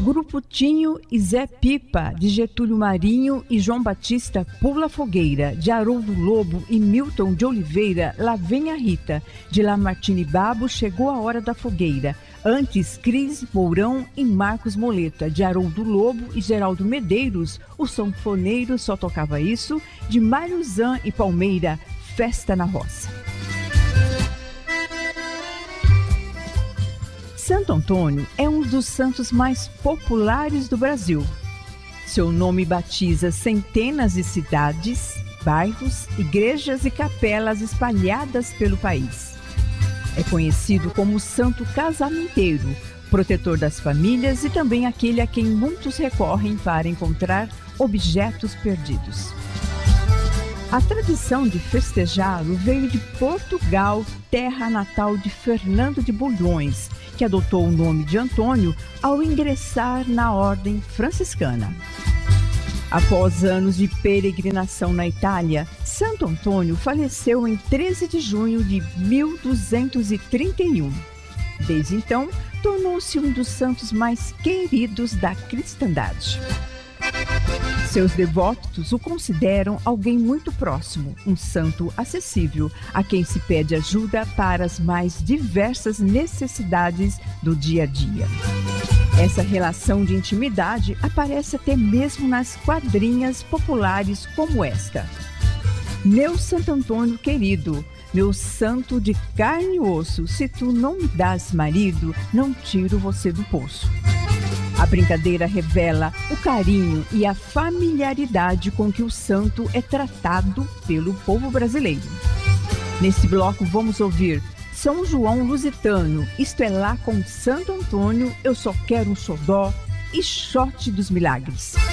Grupo Tinho e Zé Pipa, de Getúlio Marinho e João Batista Pula Fogueira, de Haroldo Lobo e Milton de Oliveira, Lá Vem a Rita, de Lamartine Babo, Chegou a Hora da Fogueira. Antes, Cris Mourão e Marcos Moleta, de Haroldo Lobo e Geraldo Medeiros, O Sanfoneiro Só Tocava Isso, de Mário Zan e Palmeira, Festa na Roça. Santo Antônio é um dos santos mais populares do Brasil. Seu nome batiza centenas de cidades, bairros, igrejas e capelas espalhadas pelo país. É conhecido como santo casamenteiro, protetor das famílias e também aquele a quem muitos recorrem para encontrar objetos perdidos. A tradição de festejá-lo veio de Portugal, terra natal de Fernando de Bulhões, que adotou o nome de Antônio ao ingressar na ordem franciscana. Após anos de peregrinação na Itália, Santo Antônio faleceu em 13 de junho de 1231. Desde então, tornou-se um dos santos mais queridos da cristandade. Seus devotos o consideram alguém muito próximo, um santo acessível, a quem se pede ajuda para as mais diversas necessidades do dia a dia. Essa relação de intimidade aparece até mesmo nas quadrinhas populares como esta. Meu Santo Antônio querido, meu santo de carne e osso, se tu não me dás marido, não tiro você do poço. A brincadeira revela o carinho e a familiaridade com que o santo é tratado pelo povo brasileiro. Nesse bloco vamos ouvir São João Lusitano, Isto é Lá com Santo Antônio, Eu Só Quero um Xodó e Xote dos Milagres.